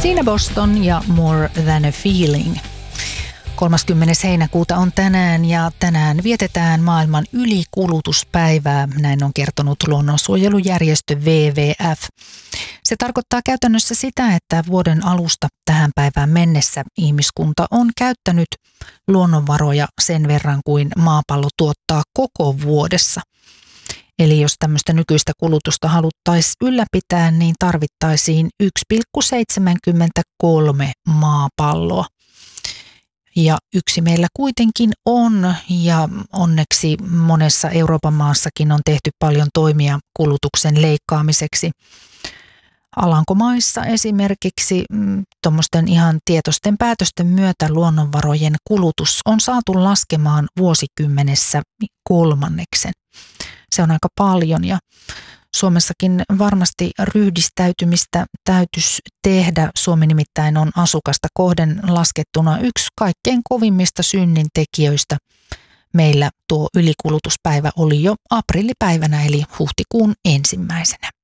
Siinä Boston ja More Than a Feeling. 30. heinäkuuta on tänään ja tänään vietetään maailman ylikulutuspäivää, näin on kertonut luonnonsuojelujärjestö WWF. Se tarkoittaa käytännössä sitä, että vuoden alusta tähän päivään mennessä ihmiskunta on käyttänyt luonnonvaroja sen verran kuin maapallo tuottaa koko vuodessa. Eli jos tämmöistä nykyistä kulutusta haluttaisiin ylläpitää, niin tarvittaisiin 1,73 maapalloa. Ja yksi meillä kuitenkin on, ja onneksi monessa Euroopan maassakin on tehty paljon toimia kulutuksen leikkaamiseksi. Alankomaissa esimerkiksi tuommoisten ihan tietoisten päätösten myötä luonnonvarojen kulutus on saatu laskemaan vuosikymmenessä 1/3. Se on aika paljon ja Suomessakin varmasti ryhdistäytymistä täytyisi tehdä. Suomi nimittäin on asukasta kohden laskettuna yksi kaikkein kovimmista synnintekijöistä. Meillä tuo ylikulutuspäivä oli jo aprillipäivänä eli huhtikuun 1.